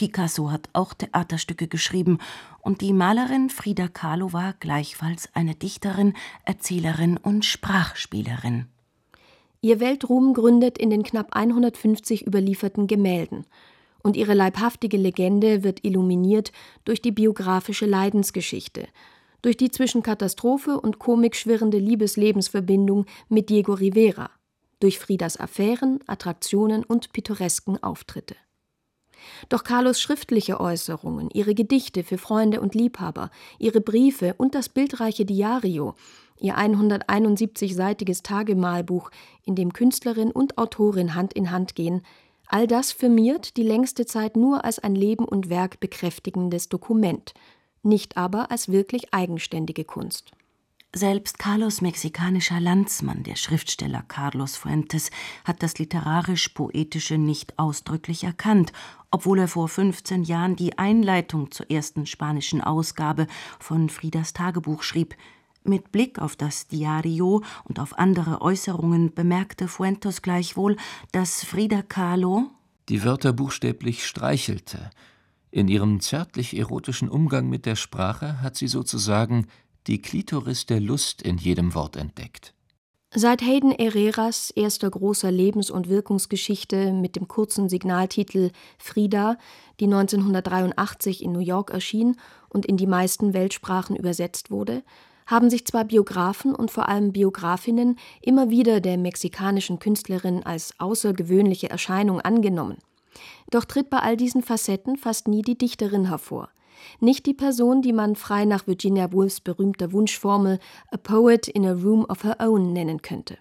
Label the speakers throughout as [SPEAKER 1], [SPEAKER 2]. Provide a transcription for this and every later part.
[SPEAKER 1] Picasso hat auch Theaterstücke geschrieben und die Malerin Frida Kahlo war gleichfalls eine Dichterin, Erzählerin und Sprachspielerin.
[SPEAKER 2] Ihr Weltruhm gründet in den knapp 150 überlieferten Gemälden. Und ihre leibhaftige Legende wird illuminiert durch die biografische Leidensgeschichte, durch die zwischen Katastrophe und Komik schwirrende Liebeslebensverbindung mit Diego Rivera, durch Fridas Affären, Attraktionen und pittoresken Auftritte. Doch Kahlos schriftliche Äußerungen, ihre Gedichte für Freunde und Liebhaber, ihre Briefe und das bildreiche Diario, ihr 171-seitiges Tagemalbuch, in dem Künstlerin und Autorin Hand in Hand gehen, all das firmiert die längste Zeit nur als ein Leben und Werk bekräftigendes Dokument, nicht aber als wirklich eigenständige Kunst.
[SPEAKER 1] Selbst Kahlos mexikanischer Landsmann, der Schriftsteller Carlos Fuentes, hat das literarisch-poetische nicht ausdrücklich erkannt, obwohl er vor 15 Jahren die Einleitung zur ersten spanischen Ausgabe von Fridas Tagebuch schrieb. Mit Blick auf das Diario und auf andere Äußerungen bemerkte Fuentes gleichwohl, dass Frida Kahlo
[SPEAKER 3] die Wörter buchstäblich streichelte. In ihrem zärtlich-erotischen Umgang mit der Sprache hat sie sozusagen die Klitoris der Lust in jedem Wort entdeckt.
[SPEAKER 2] Seit Hayden Herreras erster großer Lebens- und Wirkungsgeschichte mit dem kurzen Signaltitel Frida, die 1983 in New York erschien und in die meisten Weltsprachen übersetzt wurde, haben sich zwar Biografen und vor allem Biografinnen immer wieder der mexikanischen Künstlerin als außergewöhnliche Erscheinung angenommen. Doch tritt bei all diesen Facetten fast nie die Dichterin hervor. Nicht die Person, die man frei nach Virginia Woolfs berühmter Wunschformel A Poet in a Room of Her Own nennen könnte.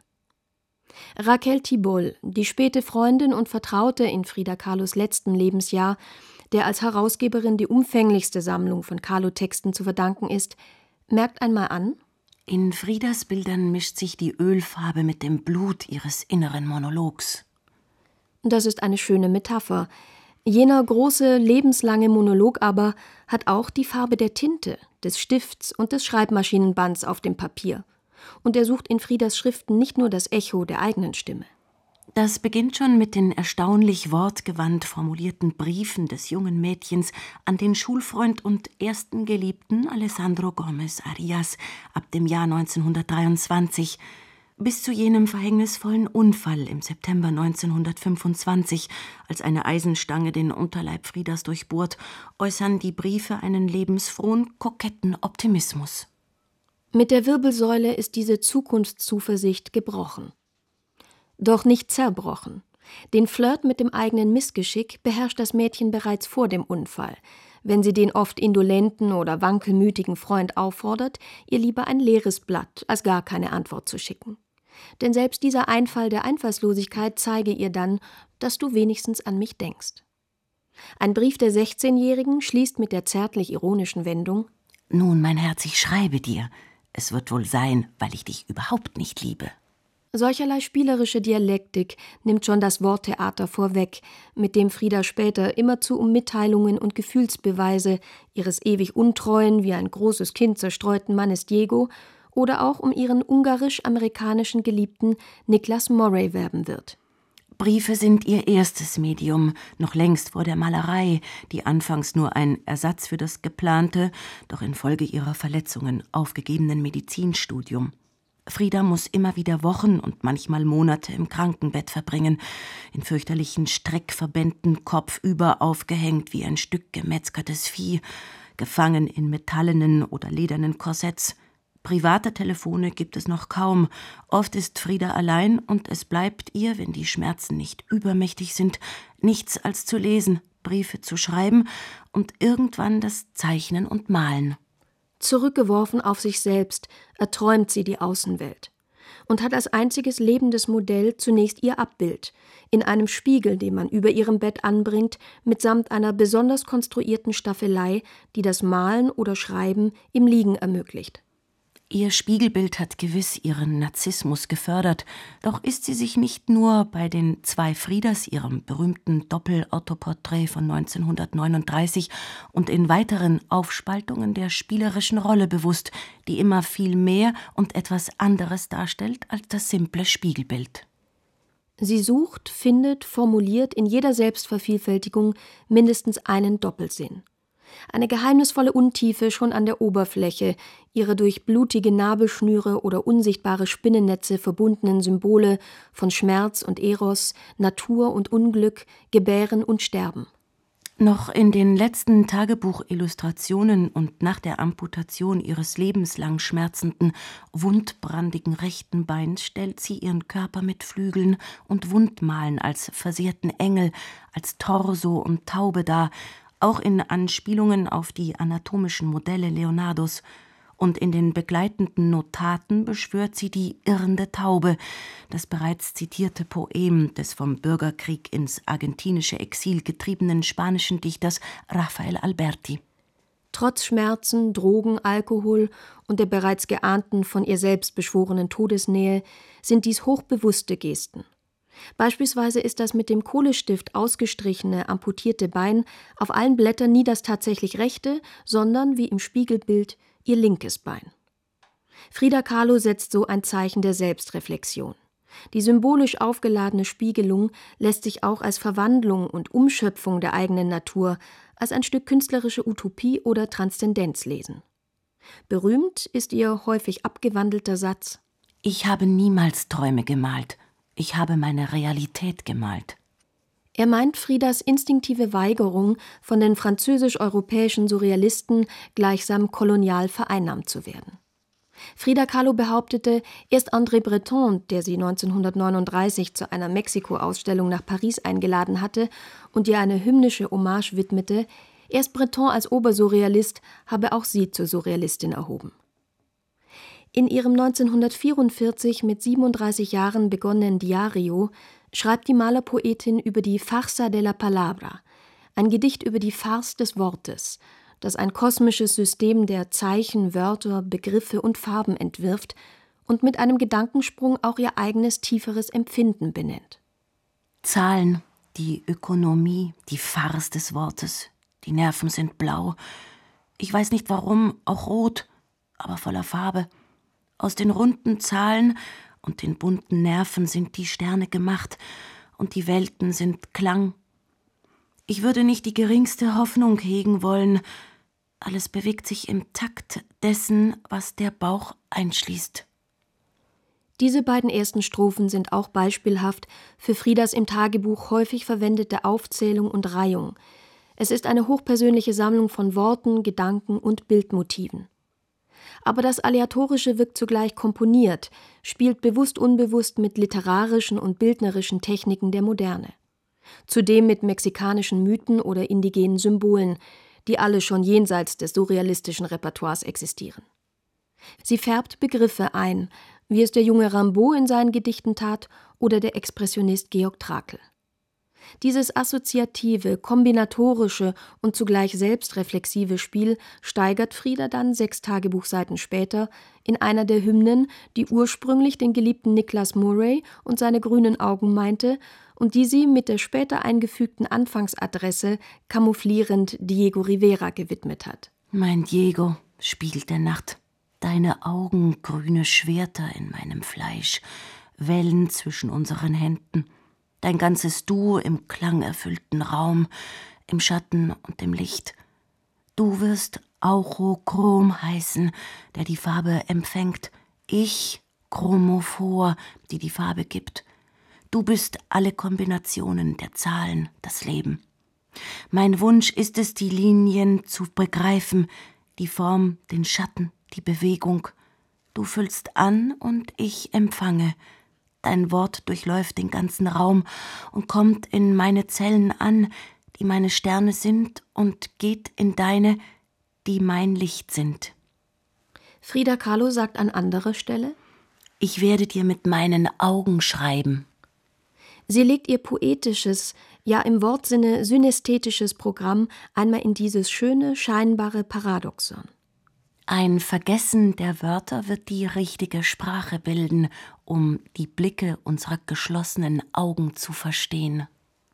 [SPEAKER 2] Raquel Tibol, die späte Freundin und Vertraute in Frida Kahlos letztem Lebensjahr, der als Herausgeberin die umfänglichste Sammlung von Kahlo-Texten zu verdanken ist, merkt einmal an:
[SPEAKER 1] In Fridas Bildern mischt sich die Ölfarbe mit dem Blut ihres inneren Monologs.
[SPEAKER 2] Das ist eine schöne Metapher. Jener große, lebenslange Monolog aber hat auch die Farbe der Tinte, des Stifts und des Schreibmaschinenbands auf dem Papier. Und er sucht in Fridas Schriften nicht nur das Echo der eigenen Stimme.
[SPEAKER 1] Das beginnt schon mit den erstaunlich wortgewandt formulierten Briefen des jungen Mädchens an den Schulfreund und ersten Geliebten Alessandro Gomez Arias ab dem Jahr 1923, bis zu jenem verhängnisvollen Unfall im September 1925, als eine Eisenstange den Unterleib Fridas durchbohrt, äußern die Briefe einen lebensfrohen, koketten Optimismus.
[SPEAKER 2] Mit der Wirbelsäule ist diese Zukunftszuversicht gebrochen. Doch nicht zerbrochen. Den Flirt mit dem eigenen Missgeschick beherrscht das Mädchen bereits vor dem Unfall, wenn sie den oft indolenten oder wankelmütigen Freund auffordert, ihr lieber ein leeres Blatt als gar keine Antwort zu schicken. Denn selbst dieser Einfall der Einfallslosigkeit zeige ihr dann, dass du wenigstens an mich denkst. Ein Brief der 16-Jährigen schließt mit der zärtlich-ironischen Wendung:
[SPEAKER 1] Nun, mein Herz, ich schreibe dir. Es wird wohl sein, weil ich dich überhaupt nicht liebe.
[SPEAKER 2] Solcherlei spielerische Dialektik nimmt schon das Worttheater vorweg, mit dem Frida später immerzu um Mitteilungen und Gefühlsbeweise ihres ewig untreuen, wie ein großes Kind zerstreuten Mannes Diego oder auch um ihren ungarisch-amerikanischen Geliebten Niklas Morey werben wird.
[SPEAKER 1] Briefe sind ihr erstes Medium, noch längst vor der Malerei, die anfangs nur ein Ersatz für das geplante, doch infolge ihrer Verletzungen aufgegebenen Medizinstudium. Frida muss immer wieder Wochen und manchmal Monate im Krankenbett verbringen, in fürchterlichen Streckverbänden kopfüber aufgehängt wie ein Stück gemetzgertes Vieh, gefangen in metallenen oder ledernen Korsetts. Private Telefone gibt es noch kaum. Oft ist Frida allein und es bleibt ihr, wenn die Schmerzen nicht übermächtig sind, nichts als zu lesen, Briefe zu schreiben und irgendwann das Zeichnen und Malen.
[SPEAKER 2] Zurückgeworfen auf sich selbst, erträumt sie die Außenwelt und hat als einziges lebendes Modell zunächst ihr Abbild, in einem Spiegel, den man über ihrem Bett anbringt, mitsamt einer besonders konstruierten Staffelei, die das Malen oder Schreiben im Liegen ermöglicht.
[SPEAKER 1] Ihr Spiegelbild hat gewiss ihren Narzissmus gefördert, doch ist sie sich nicht nur bei den zwei Fridas, ihrem berühmten Doppel-Autoporträt von 1939 und in weiteren Aufspaltungen der spielerischen Rolle bewusst, die immer viel mehr und etwas anderes darstellt als das simple Spiegelbild.
[SPEAKER 2] Sie sucht, findet, formuliert in jeder Selbstvervielfältigung mindestens einen Doppelsinn. Eine geheimnisvolle Untiefe schon an der Oberfläche, ihre durch blutige Nabelschnüre oder unsichtbare Spinnennetze verbundenen Symbole von Schmerz und Eros, Natur und Unglück, Gebären und Sterben.
[SPEAKER 1] Noch in den letzten Tagebuchillustrationen und nach der Amputation ihres lebenslang schmerzenden, wundbrandigen rechten Beins stellt sie ihren Körper mit Flügeln und Wundmalen als versehrten Engel, als Torso und Taube dar, auch in Anspielungen auf die anatomischen Modelle Leonardos. Und in den begleitenden Notaten beschwört sie die irrende Taube, das bereits zitierte Poem des vom Bürgerkrieg ins argentinische Exil getriebenen spanischen Dichters Rafael Alberti.
[SPEAKER 2] Trotz Schmerzen, Drogen, Alkohol und der bereits geahnten, von ihr selbst beschworenen Todesnähe sind dies hochbewusste Gesten. Beispielsweise ist das mit dem Kohlestift ausgestrichene, amputierte Bein auf allen Blättern nie das tatsächlich rechte, sondern, wie im Spiegelbild, ihr linkes Bein. Frida Kahlo setzt so ein Zeichen der Selbstreflexion. Die symbolisch aufgeladene Spiegelung lässt sich auch als Verwandlung und Umschöpfung der eigenen Natur, als ein Stück künstlerische Utopie oder Transzendenz lesen. Berühmt ist ihr häufig abgewandelter Satz:
[SPEAKER 1] Ich habe niemals Träume gemalt, ich habe meine Realität gemalt.
[SPEAKER 2] Er meint Fridas instinktive Weigerung, von den französisch-europäischen Surrealisten gleichsam kolonial vereinnahmt zu werden. Frida Kahlo behauptete, erst André Breton, der sie 1939 zu einer Mexiko-Ausstellung nach Paris eingeladen hatte und ihr eine hymnische Hommage widmete, erst Breton als Obersurrealist habe auch sie zur Surrealistin erhoben. In ihrem 1944 mit 37 Jahren begonnenen Diario schreibt die Malerpoetin über die Farsa de la Palabra, ein Gedicht über die Farce des Wortes, das ein kosmisches System der Zeichen, Wörter, Begriffe und Farben entwirft und mit einem Gedankensprung auch ihr eigenes tieferes Empfinden benennt.
[SPEAKER 1] Zahlen, die Ökonomie, die Farce des Wortes, die Nerven sind blau. Ich weiß nicht warum, auch rot, aber voller Farbe. Aus den runden Zahlen und den bunten Nerven sind die Sterne gemacht und die Welten sind Klang. Ich würde nicht die geringste Hoffnung hegen wollen. Alles bewegt sich im Takt dessen, was der Bauch einschließt.
[SPEAKER 2] Diese beiden ersten Strophen sind auch beispielhaft für Fridas im Tagebuch häufig verwendete Aufzählung und Reihung. Es ist eine hochpersönliche Sammlung von Worten, Gedanken und Bildmotiven. Aber das Aleatorische wirkt zugleich komponiert, spielt bewusst-unbewusst mit literarischen und bildnerischen Techniken der Moderne. Zudem mit mexikanischen Mythen oder indigenen Symbolen, die alle schon jenseits des surrealistischen Repertoires existieren. Sie färbt Begriffe ein, wie es der junge Rimbaud in seinen Gedichten tat oder der Expressionist Georg Trakl. Dieses assoziative, kombinatorische und zugleich selbstreflexive Spiel steigert Frida dann 6 Tagebuchseiten später in einer der Hymnen, die ursprünglich den geliebten Nicholas Murray und seine grünen Augen meinte und die sie mit der später eingefügten Anfangsadresse camouflierend Diego Rivera gewidmet hat.
[SPEAKER 1] Mein Diego, Spiegel der Nacht, deine Augen, grüne Schwerter in meinem Fleisch, Wellen zwischen unseren Händen. Dein ganzes Du im klangerfüllten Raum, im Schatten und im Licht. Du wirst Aurochrom heißen, der die Farbe empfängt. Ich, Chromophor, die die Farbe gibt. Du bist alle Kombinationen der Zahlen, das Leben. Mein Wunsch ist es, die Linien zu begreifen, die Form, den Schatten, die Bewegung. Du füllst an und ich empfange. Dein Wort durchläuft den ganzen Raum und kommt in meine Zellen an, die meine Sterne sind, und geht in deine, die mein Licht sind.
[SPEAKER 2] Frida Kahlo sagt an anderer Stelle:
[SPEAKER 1] Ich werde dir mit meinen Augen schreiben.
[SPEAKER 2] Sie legt ihr poetisches, ja im Wortsinne synästhetisches Programm einmal in dieses schöne, scheinbare Paradoxon.
[SPEAKER 1] Ein Vergessen der Wörter wird die richtige Sprache bilden, um die Blicke unserer geschlossenen Augen zu verstehen.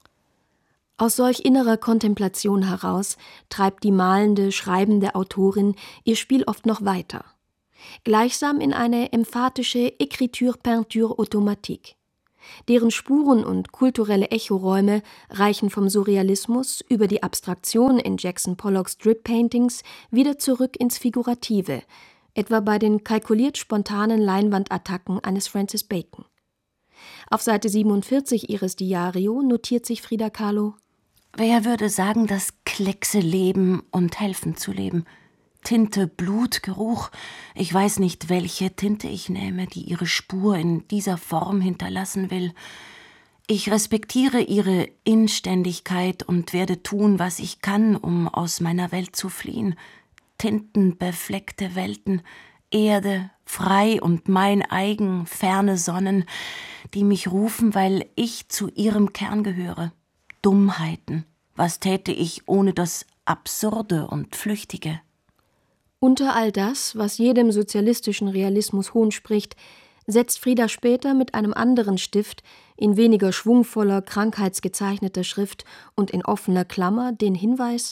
[SPEAKER 2] Aus solch innerer Kontemplation heraus treibt die malende, schreibende Autorin ihr Spiel oft noch weiter. Gleichsam in eine emphatische Écriture-Peinture automatique. Deren Spuren und kulturelle Echoräume reichen vom Surrealismus über die Abstraktion in Jackson Pollocks Strip-Paintings wieder zurück ins Figurative, etwa bei den kalkuliert spontanen Leinwandattacken eines Francis Bacon. Auf Seite 47 ihres Diario notiert sich Frida Kahlo:
[SPEAKER 1] Wer würde sagen, dass Kleckse leben und helfen zu leben? Tinte, Blut, Geruch. Ich weiß nicht, welche Tinte ich nehme, die ihre Spur in dieser Form hinterlassen will. Ich respektiere ihre Inständigkeit und werde tun, was ich kann, um aus meiner Welt zu fliehen. Tintenbefleckte Welten, Erde, frei und mein eigen, ferne Sonnen, die mich rufen, weil ich zu ihrem Kern gehöre. Dummheiten. Was täte ich ohne das Absurde und Flüchtige?
[SPEAKER 2] Unter all das, was jedem sozialistischen Realismus Hohn spricht, setzt Frida später mit einem anderen Stift in weniger schwungvoller, krankheitsgezeichneter Schrift und in offener Klammer den Hinweis: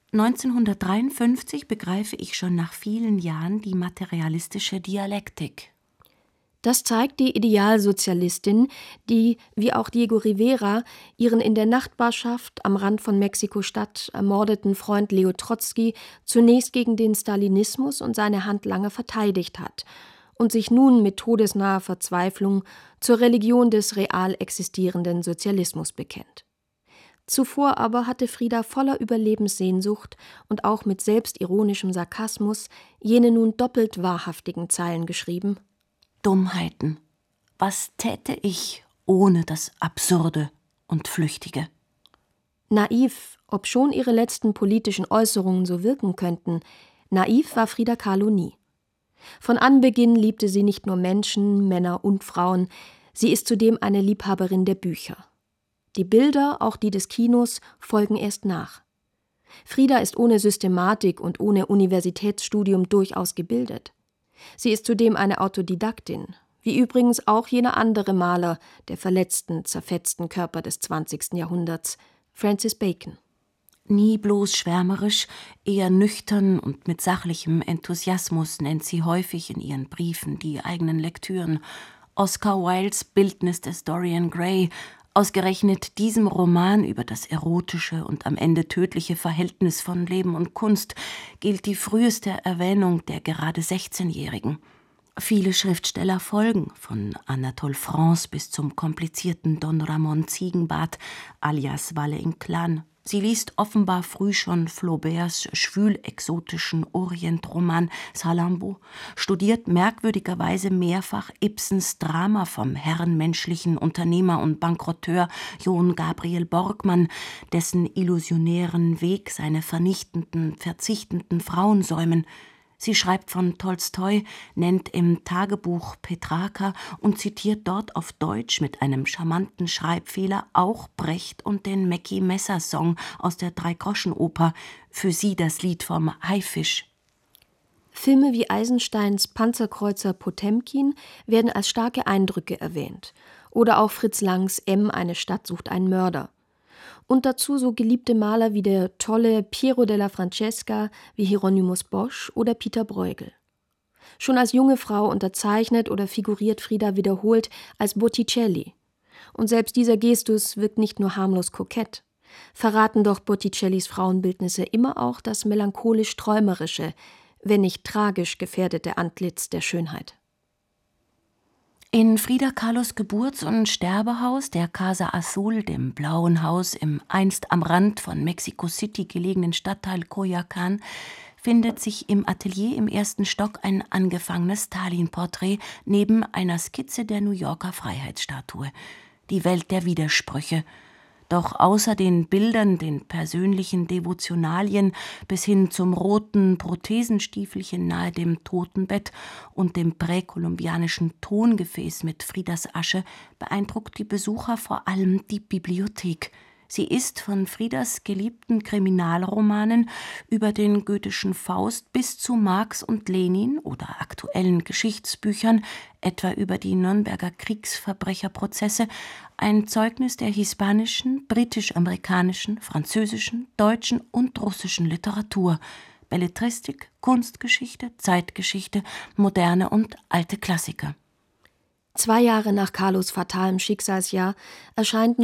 [SPEAKER 1] 1953 begreife ich schon nach vielen Jahren die materialistische Dialektik.
[SPEAKER 2] Das zeigt die Idealsozialistin, die, wie auch Diego Rivera, ihren in der Nachbarschaft am Rand von Mexiko-Stadt ermordeten Freund Leo Trotzki zunächst gegen den Stalinismus und seine Handlanger verteidigt hat und sich nun mit todesnaher Verzweiflung zur Religion des real existierenden Sozialismus bekennt. Zuvor aber hatte Frida voller Überlebenssehnsucht und auch mit selbstironischem Sarkasmus jene nun doppelt wahrhaftigen Zeilen geschrieben:
[SPEAKER 1] Dummheiten. Was täte ich ohne das Absurde und Flüchtige?
[SPEAKER 2] Naiv, obschon ihre letzten politischen Äußerungen so wirken könnten, naiv war Frida Kahlo nie. Von Anbeginn liebte sie nicht nur Menschen, Männer und Frauen, sie ist zudem eine Liebhaberin der Bücher. Die Bilder, auch die des Kinos, folgen erst nach. Frida ist ohne Systematik und ohne Universitätsstudium durchaus gebildet. Sie ist zudem eine Autodidaktin, wie übrigens auch jener andere Maler der verletzten, zerfetzten Körper des 20. Jahrhunderts, Francis Bacon.
[SPEAKER 1] Nie bloß schwärmerisch, eher nüchtern und mit sachlichem Enthusiasmus nennt sie häufig in ihren Briefen die eigenen Lektüren. Oscar Wildes Bildnis des Dorian Gray, ausgerechnet diesem Roman über das erotische und am Ende tödliche Verhältnis von Leben und Kunst, gilt die früheste Erwähnung der gerade 16-Jährigen. Viele Schriftsteller folgen, von Anatole France bis zum komplizierten Don Ramon Ziegenbart alias Valle-Inclán. Sie liest offenbar früh schon Flauberts schwül-exotischen Orientroman Salammbô, studiert merkwürdigerweise mehrfach Ibsens Drama vom herrenmenschlichen Unternehmer und Bankrotteur Johann Gabriel Borgmann, dessen illusionären Weg seine vernichtenden, verzichtenden Frauen säumen. Sie schreibt von Tolstoi, nennt im Tagebuch Petrarca und zitiert dort auf Deutsch mit einem charmanten Schreibfehler auch Brecht und den Mackie-Messer-Song aus der Dreigroschenoper, für sie das Lied vom Haifisch.
[SPEAKER 2] Filme wie Eisensteins Panzerkreuzer Potemkin werden als starke Eindrücke erwähnt. Oder auch Fritz Langs M. Eine Stadt sucht einen Mörder. Und dazu so geliebte Maler wie der tolle Piero della Francesca, wie Hieronymus Bosch oder Peter Bruegel. Schon als junge Frau unterzeichnet oder figuriert Frida wiederholt als Botticelli. Und selbst dieser Gestus wirkt nicht nur harmlos kokett. Verraten doch Botticellis Frauenbildnisse immer auch das melancholisch-träumerische, wenn nicht tragisch gefährdete Antlitz der Schönheit.
[SPEAKER 1] In Frida Kahlos Geburts- und Sterbehaus, der Casa Azul, dem blauen Haus im einst am Rand von Mexico City gelegenen Stadtteil Coyoacán, findet sich im Atelier im ersten Stock ein angefangenes Stalin-Porträt neben einer Skizze der New Yorker Freiheitsstatue. Die Welt der Widersprüche. Doch außer den Bildern, den persönlichen Devotionalien bis hin zum roten Prothesenstiefelchen nahe dem Totenbett und dem präkolumbianischen Tongefäß mit Fridas Asche beeindruckt die Besucher vor allem die Bibliothek. Sie ist von Fridas geliebten Kriminalromanen über den goethischen Faust bis zu Marx und Lenin oder aktuellen Geschichtsbüchern, etwa über die Nürnberger Kriegsverbrecherprozesse, ein Zeugnis der hispanischen, britisch-amerikanischen, französischen, deutschen und russischen Literatur, Belletristik, Kunstgeschichte, Zeitgeschichte, moderne und alte Klassiker.
[SPEAKER 2] 2 Jahre nach Carlos fatalem Schicksalsjahr erscheint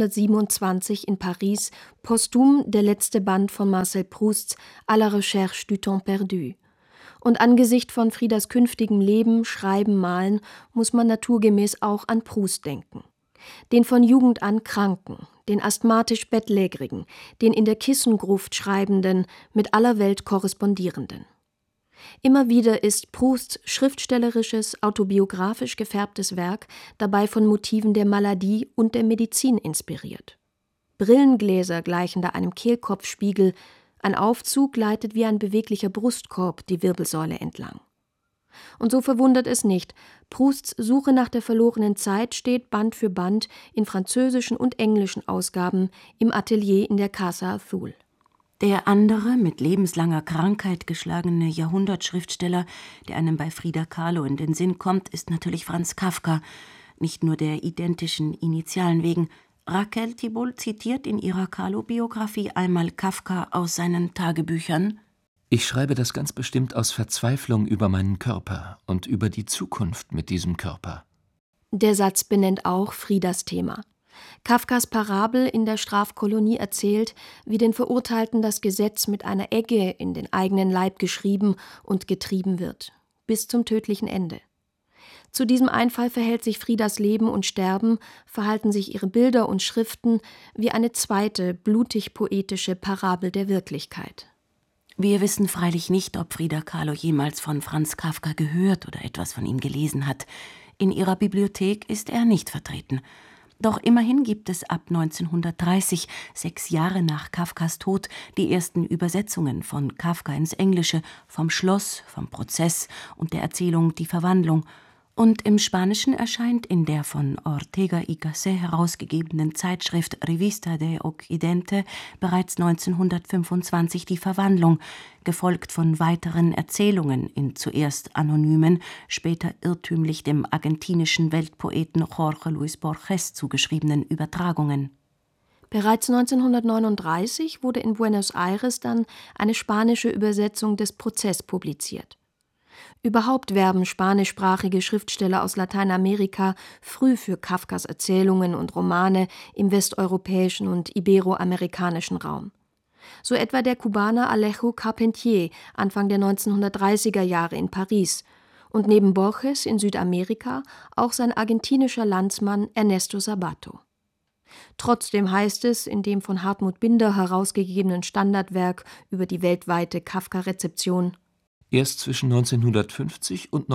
[SPEAKER 2] 1927 in Paris posthum der letzte Band von Marcel Prousts À la recherche du temps perdu. Und angesichts von Friedas künftigem Leben, Schreiben, Malen muss man naturgemäß auch an Proust denken. Den von Jugend an Kranken, den asthmatisch Bettlägerigen, den in der Kissengruft Schreibenden, mit aller Welt Korrespondierenden. Immer wieder ist Prousts schriftstellerisches, autobiografisch gefärbtes Werk dabei von Motiven der Maladie und der Medizin inspiriert. Brillengläser gleichen da einem Kehlkopfspiegel, ein Aufzug gleitet wie ein beweglicher Brustkorb die Wirbelsäule entlang. Und so verwundert es nicht, Prousts Suche nach der verlorenen Zeit steht Band für Band in französischen und englischen Ausgaben im Atelier in der Casa Azul.
[SPEAKER 1] Der andere, mit lebenslanger Krankheit geschlagene Jahrhundertschriftsteller, der einem bei Frida Kahlo in den Sinn kommt, ist natürlich Franz Kafka. Nicht nur der identischen Initialen wegen. Raquel Thibault zitiert in ihrer Kahlo-Biografie einmal Kafka aus seinen Tagebüchern:
[SPEAKER 3] Ich schreibe das ganz bestimmt aus Verzweiflung über meinen Körper und über die Zukunft mit diesem Körper.
[SPEAKER 2] Der Satz benennt auch Fridas Thema. Kafkas Parabel in der Strafkolonie erzählt, wie den Verurteilten das Gesetz mit einer Egge in den eigenen Leib geschrieben und getrieben wird, bis zum tödlichen Ende. Zu diesem Einfall verhält sich Fridas Leben und Sterben, verhalten sich ihre Bilder und Schriften wie eine zweite, blutig-poetische Parabel der Wirklichkeit.
[SPEAKER 1] Wir wissen freilich nicht, ob Frida Kahlo jemals von Franz Kafka gehört oder etwas von ihm gelesen hat. In ihrer Bibliothek ist er nicht vertreten. Doch immerhin gibt es ab 1930, 6 Jahre nach Kafkas Tod, die ersten Übersetzungen von Kafka ins Englische, vom Schloss, vom Prozess und der Erzählung Die Verwandlung. Und im Spanischen erscheint in der von Ortega y Gasset herausgegebenen Zeitschrift Revista de Occidente bereits 1925 Die Verwandlung, gefolgt von weiteren Erzählungen in zuerst anonymen, später irrtümlich dem argentinischen Weltpoeten Jorge Luis Borges zugeschriebenen Übertragungen.
[SPEAKER 2] Bereits 1939 wurde in Buenos Aires dann eine spanische Übersetzung des Prozess publiziert. Überhaupt werben spanischsprachige Schriftsteller aus Lateinamerika früh für Kafkas Erzählungen und Romane im westeuropäischen und iberoamerikanischen Raum. So etwa der Kubaner Alejo Carpentier Anfang der 1930er Jahre in Paris und neben Borges in Südamerika auch sein argentinischer Landsmann Ernesto Sabato. Trotzdem heißt es in dem von Hartmut Binder herausgegebenen Standardwerk über die weltweite Kafka-Rezeption:
[SPEAKER 3] Erst zwischen 1950 und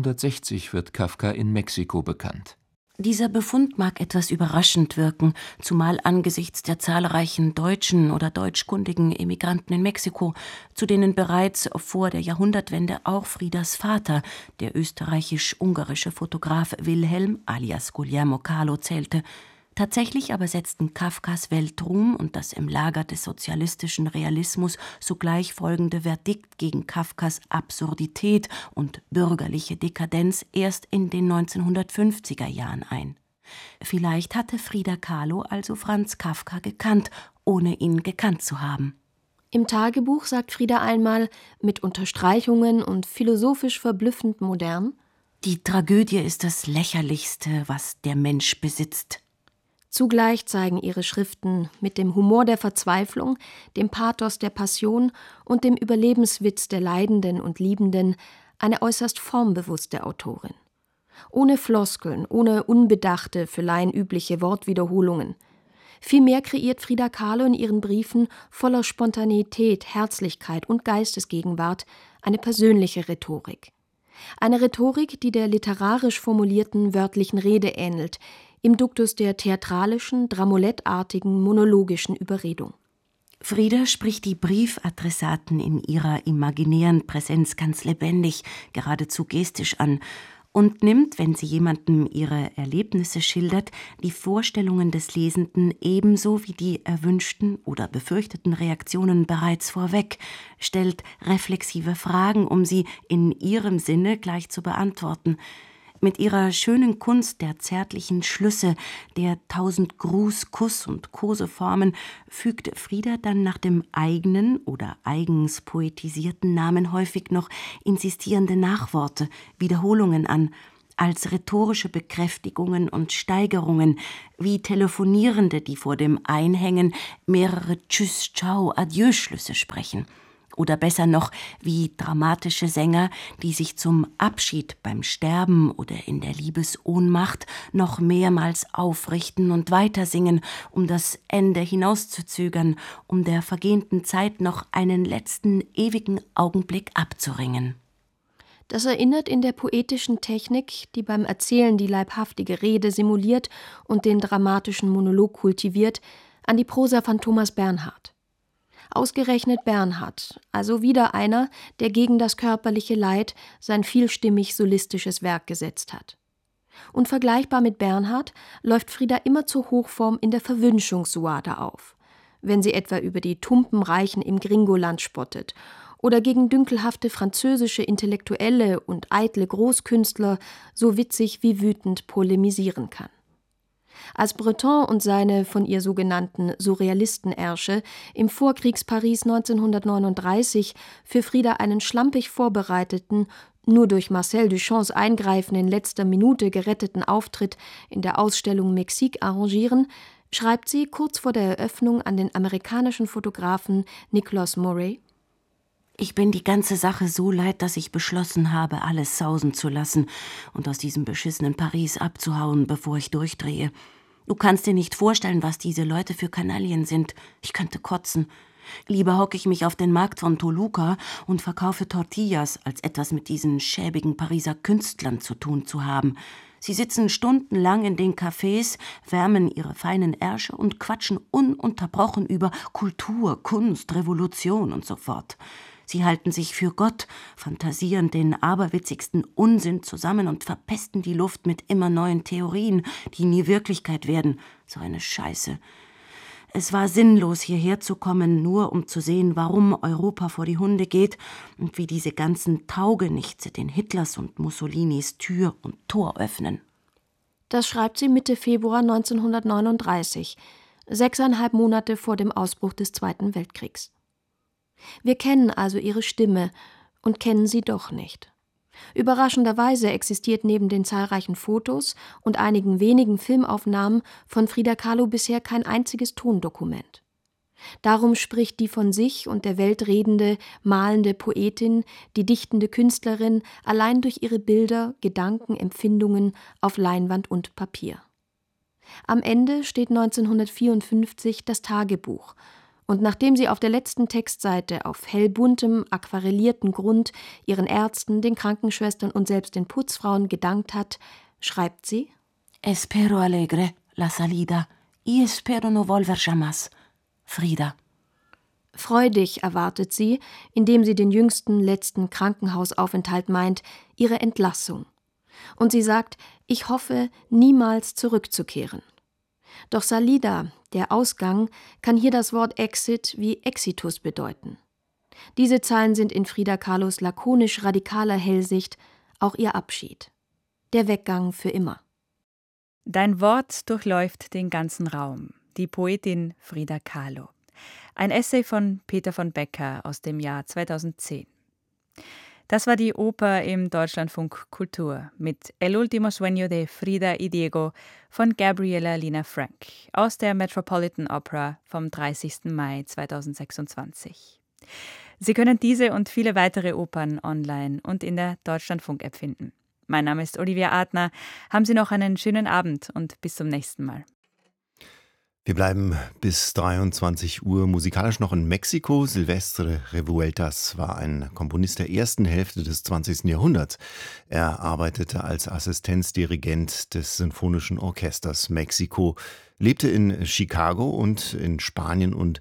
[SPEAKER 3] 1960 wird Kafka in Mexiko bekannt.
[SPEAKER 1] Dieser Befund mag etwas überraschend wirken, zumal angesichts der zahlreichen deutschen oder deutschkundigen Emigranten in Mexiko, zu denen bereits vor der Jahrhundertwende auch Fridas Vater, der österreichisch-ungarische Fotograf Wilhelm alias Guillermo Kahlo, zählte. Tatsächlich aber setzten Kafkas Weltruhm und das im Lager des sozialistischen Realismus sogleich folgende Verdikt gegen Kafkas Absurdität und bürgerliche Dekadenz erst in den 1950er Jahren ein. Vielleicht hatte Frida Kahlo also Franz Kafka gekannt, ohne ihn gekannt zu haben.
[SPEAKER 2] Im Tagebuch sagt Frida einmal, mit Unterstreichungen und philosophisch verblüffend modern:
[SPEAKER 1] Die Tragödie ist das Lächerlichste, was der Mensch besitzt.
[SPEAKER 2] Zugleich zeigen ihre Schriften mit dem Humor der Verzweiflung, dem Pathos der Passion und dem Überlebenswitz der Leidenden und Liebenden eine äußerst formbewusste Autorin. Ohne Floskeln, ohne unbedachte, für Laien übliche Wortwiederholungen. Vielmehr kreiert Frida Kahlo in ihren Briefen voller Spontaneität, Herzlichkeit und Geistesgegenwart eine persönliche Rhetorik. Eine Rhetorik, die der literarisch formulierten wörtlichen Rede ähnelt, im Duktus der theatralischen, dramolettartigen, monologischen Überredung.
[SPEAKER 1] Frida spricht die Briefadressaten in ihrer imaginären Präsenz ganz lebendig, geradezu gestisch an und nimmt, wenn sie jemandem ihre Erlebnisse schildert, die Vorstellungen des Lesenden ebenso wie die erwünschten oder befürchteten Reaktionen bereits vorweg, stellt reflexive Fragen, um sie in ihrem Sinne gleich zu beantworten. Mit ihrer schönen Kunst der zärtlichen Schlüsse, der 1000 Gruß-, Kuss- und Koseformen fügt Frida dann nach dem eigenen oder eigens poetisierten Namen häufig noch insistierende Nachworte, Wiederholungen an, als rhetorische Bekräftigungen und Steigerungen, wie Telefonierende, die vor dem Einhängen mehrere Tschüss, Ciao, Adieu-Schlüsse sprechen. Oder besser noch, wie dramatische Sänger, die sich zum Abschied beim Sterben oder in der Liebesohnmacht noch mehrmals aufrichten und weitersingen, um das Ende hinauszuzögern, um der vergehenden Zeit noch einen letzten ewigen Augenblick abzuringen.
[SPEAKER 2] Das erinnert in der poetischen Technik, die beim Erzählen die leibhaftige Rede simuliert und den dramatischen Monolog kultiviert, an die Prosa von Thomas Bernhard. Ausgerechnet Bernhard, also wieder einer, der gegen das körperliche Leid sein vielstimmig solistisches Werk gesetzt hat. Und vergleichbar mit Bernhard läuft Frida immer zur Hochform in der Verwünschungssuade auf, wenn sie etwa über die tumpen Reichen im Gringoland spottet oder gegen dünkelhafte französische Intellektuelle und eitle Großkünstler so witzig wie wütend polemisieren kann. Als Breton und seine von ihr sogenannten Surrealistenersche im Vorkriegsparis 1939 für Frida einen schlampig vorbereiteten, nur durch Marcel Duchamps Eingreifen in letzter Minute geretteten Auftritt in der Ausstellung Mexique arrangieren, schreibt sie kurz vor der Eröffnung an den amerikanischen Fotografen Nicholas Murray:
[SPEAKER 1] Ich bin die ganze Sache so leid, dass ich beschlossen habe, alles sausen zu lassen und aus diesem beschissenen Paris abzuhauen, bevor ich durchdrehe. Du kannst dir nicht vorstellen, was diese Leute für Kanaillen sind. Ich könnte kotzen. Lieber hocke ich mich auf den Markt von Toluca und verkaufe Tortillas, als etwas mit diesen schäbigen Pariser Künstlern zu tun zu haben. Sie sitzen stundenlang in den Cafés, wärmen ihre feinen Ärsche und quatschen ununterbrochen über Kultur, Kunst, Revolution und so fort. Sie halten sich für Gott, fantasieren den aberwitzigsten Unsinn zusammen und verpesten die Luft mit immer neuen Theorien, die nie Wirklichkeit werden. So eine Scheiße. Es war sinnlos, hierher zu kommen, nur um zu sehen, warum Europa vor die Hunde geht und wie diese ganzen Taugenichtse den Hitlers und Mussolinis Tür und Tor öffnen.
[SPEAKER 2] Das schreibt sie Mitte Februar 1939, 6,5 Monate vor dem Ausbruch des Zweiten Weltkriegs. Wir kennen also ihre Stimme und kennen sie doch nicht. Überraschenderweise existiert neben den zahlreichen Fotos und einigen wenigen Filmaufnahmen von Frida Kahlo bisher kein einziges Tondokument. Darum spricht die von sich und der Welt redende, malende Poetin, die dichtende Künstlerin allein durch ihre Bilder, Gedanken, Empfindungen auf Leinwand und Papier. Am Ende steht 1954 das Tagebuch. Und nachdem sie auf der letzten Textseite auf hellbuntem, aquarellierten Grund ihren Ärzten, den Krankenschwestern und selbst den Putzfrauen gedankt hat, schreibt sie:
[SPEAKER 1] Espero alegre la salida y espero no volver jamás. Frida.
[SPEAKER 2] Freudig erwartet sie, indem sie den jüngsten, letzten Krankenhausaufenthalt meint, ihre Entlassung. Und sie sagt: Ich hoffe, niemals zurückzukehren. Doch Salida, der Ausgang, kann hier das Wort Exit wie Exitus bedeuten. Diese Zeilen sind in Frida Kahlos lakonisch radikaler Hellsicht auch ihr Abschied. Der Weggang für immer.
[SPEAKER 4] Dein Wort durchläuft den ganzen Raum. Die Poetin Frida Kahlo. Ein Essay von Peter von Becker aus dem Jahr 2010. Das war die Oper im Deutschlandfunk Kultur mit El último sueño de Frida y Diego von Gabriela Lina Frank aus der Metropolitan Opera vom 30. Mai 2026. Sie können diese und viele weitere Opern online und in der Deutschlandfunk-App finden. Mein Name ist Olivia Adner. Haben Sie noch einen schönen Abend und bis zum nächsten Mal.
[SPEAKER 5] Wir bleiben bis 23 Uhr musikalisch noch in Mexiko. Silvestre Revueltas war ein Komponist der ersten Hälfte des 20. Jahrhunderts. Er arbeitete als Assistenzdirigent des Sinfonischen Orchesters Mexiko, lebte in Chicago und in Spanien und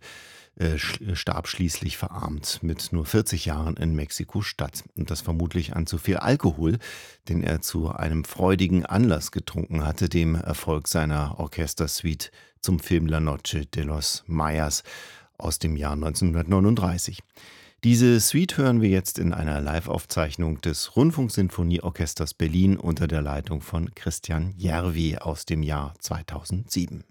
[SPEAKER 5] starb schließlich verarmt mit nur 40 Jahren in Mexiko-Stadt. Und das vermutlich an zu viel Alkohol, den er zu einem freudigen Anlass getrunken hatte, dem Erfolg seiner Orchestersuite zum Film La Noche de los Mayas aus dem Jahr 1939. Diese Suite hören wir jetzt in einer Live-Aufzeichnung des Rundfunksinfonieorchesters Berlin unter der Leitung von Christian Järvi aus dem Jahr 2007.